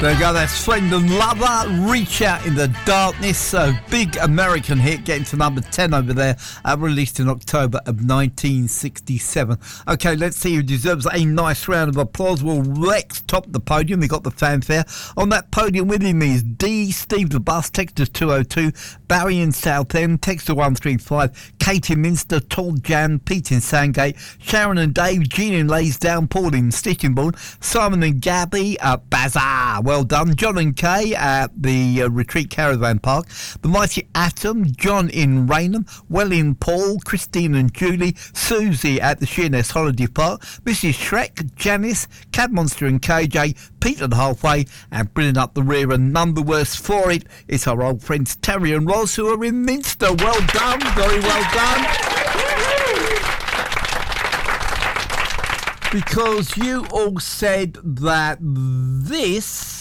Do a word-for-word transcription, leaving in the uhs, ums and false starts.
There you go, that's Friend and Lover, Reach Out in the Darkness, a big American hit, getting to number ten over there, uh, released in October of nineteen sixty-seven. Okay, let's see who deserves a nice round of applause. Well, Rex topped the podium, we got the fanfare. On that podium with him is D, Steve the Bus, Texas two oh two, Barry in Southend, Texas one three five, Kate in Minster, Tall Jan, Pete in Sandgate, Sharon and Dave, Jean in Laysdown, Paul in Stichingbone, Simon and Gabby at Bazaar. Well done. John and Kay at the uh, Retreat Caravan Park. The Mighty Atom, John in Raynham, Well in Paul, Christine and Julie, Susie at the Sheerness Holiday Park, Missus Shrek, Janice, Cab Monster and K J, Pete at Halfway, and bringing up the rear and number worse for it, it's our old friends Terry and Roz who are in Minster. Well done, very well done. Because you all said that this